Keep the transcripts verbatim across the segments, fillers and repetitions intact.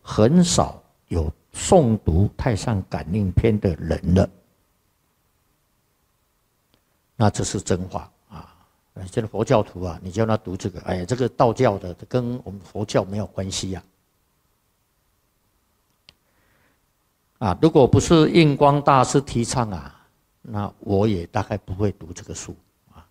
很少有诵读《太上感应篇》的人了。那这是真话啊！这个佛教徒啊，你叫他读这个，哎，这个道教的跟我们佛教没有关系呀。啊，如果不是印光大师提倡啊，那我也大概不会读这个书啊。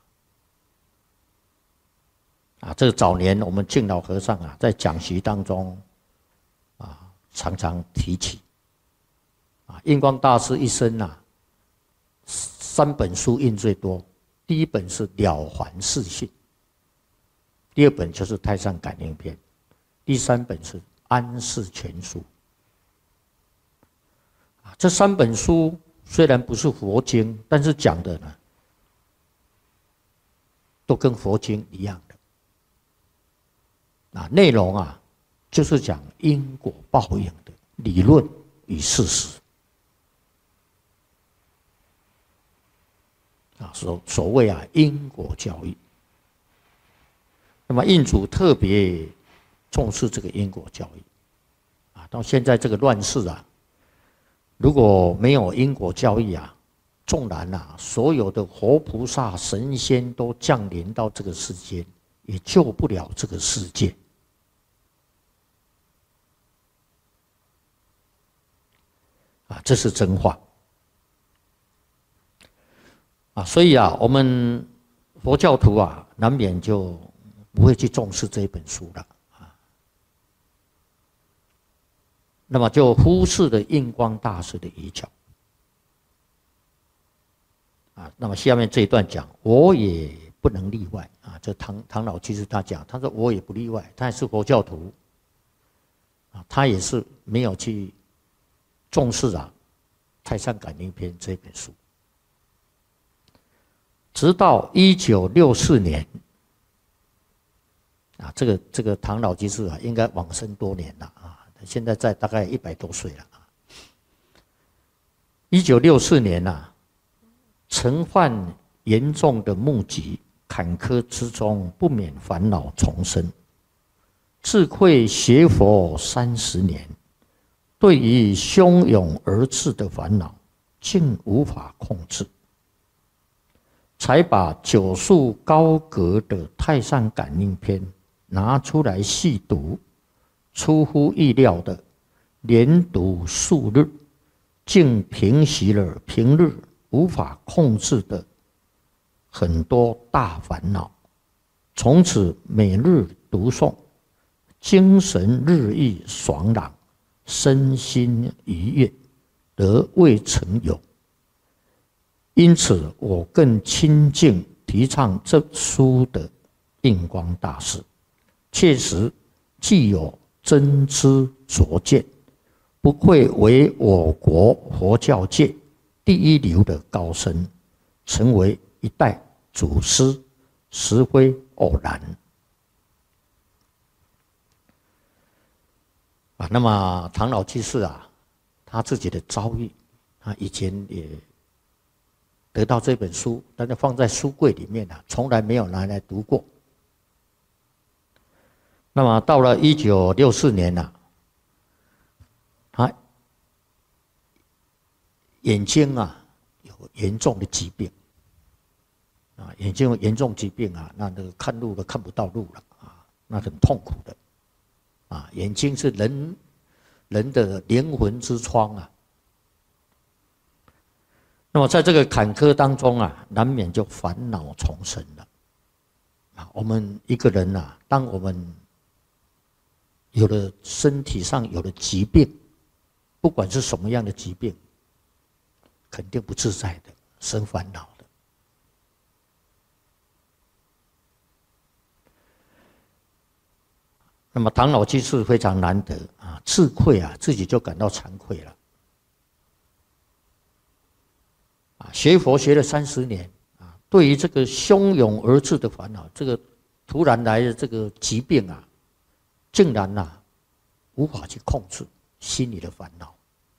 啊，这早年我们敬老和尚啊，在讲习当中啊，常常提起。啊，印光大师一生啊，三本书印最多，第一本是《了凡四训》，第二本就是《太上感应篇》，第三本是《安世全书》。这三本书虽然不是佛经，但是讲的呢，都跟佛经一样的。啊，内容啊，就是讲因果报应的理论与事实。啊，所所谓啊因果教育。那么印主特别重视这个因果教育。啊，到现在这个乱世啊。如果没有因果教育啊，纵然啊所有的活菩萨神仙都降临到这个世间，也救不了这个世界。啊，这是真话。啊，所以啊，我们佛教徒啊，难免就不会去重视这一本书了。那么就忽视了印光大师的遗教。啊，那么下面这一段讲，我也不能例外啊。这唐唐老居士他讲，他说我也不例外，他也是佛教徒，啊，他也是没有去重视啊《太上感应篇》这本书。直到一九六四年，啊，这个这个唐老居士啊，应该往生多年了啊。现在在大概一百多岁了啊。一九六四年啊，曾患严重的目疾，坎坷之中不免烦恼丛生，自愧学佛三十年，对于汹涌而至的烦恼，竟无法控制，才把九数高阁的《太上感应篇》拿出来细读。出乎意料的，连读数日，竟平息了平日无法控制的很多大烦恼。从此每日读诵，精神日益爽朗，身心愉悦，得未曾有。因此，我更亲近提倡这书的印光大师，确实具有真知灼见，不愧为我国佛教界第一流的高僧，成为一代祖师，实非偶然。啊，那么唐老居士啊，他自己的遭遇，他以前也得到这本书，但是放在书柜里面啊，从来没有拿来读过。那么到了一九六四年啊，他眼睛啊有严重的疾病，啊，眼睛有严重疾病啊，那那个看路都看不到路了啊，那很痛苦的，啊，眼睛是人人的灵魂之窗啊。那么在这个坎坷当中啊，难免就烦恼丛生了。啊，我们一个人啊，当我们有了身体上有了疾病，不管是什么样的疾病，肯定不自在的，生烦恼的。那么唐老居士非常难得啊，自愧啊，自己就感到惭愧了。啊，学佛学了三十年啊，对于这个汹涌而至的烦恼，这个突然来的这个疾病啊，竟然啊无法去控制心里的烦恼。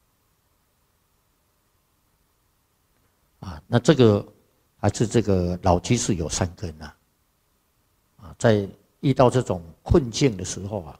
啊，那这个还是这个老居士有善根啊。啊，在遇到这种困境的时候啊，